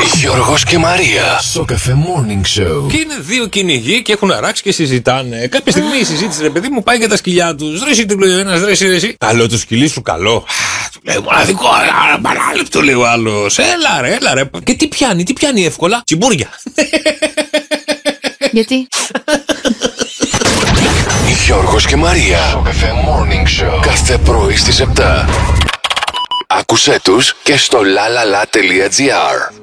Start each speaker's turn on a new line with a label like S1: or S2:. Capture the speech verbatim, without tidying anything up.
S1: Γιώργος και Μαρία. Σοκαφέ Morning Show.
S2: Και είναι δύο κυνηγοί και έχουν αράξει και συζητάνε. Κάποια στιγμή η συζήτηση, ρε παιδί μου, πάει για τα σκυλιά του. Ρε εσύ, του λέει ο ένα, ρε εσύ, ρε εσύ. Καλό το σκυλί σου, καλό. Του λέει μοναδικό, ένα παράλεπτο, λέει ο άλλο. Έλα ρε, έλα ρε. Και τι πιάνει, τι πιάνει εύκολα. Τσιμπούρια.
S3: Γιατί?
S1: Γιώργος και Μαρία. Σοκαφέ Morning Show. Κάθε πρωί στις επτά. Άκουσέ τους και στο lalala.gr.